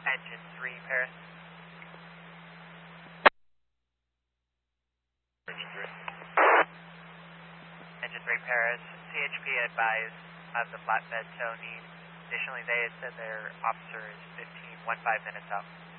Engine 3, Paris. Engine 3, Paris. CHP advised of the flatbed tow need. Additionally, they had said their officer is 15 minutes out.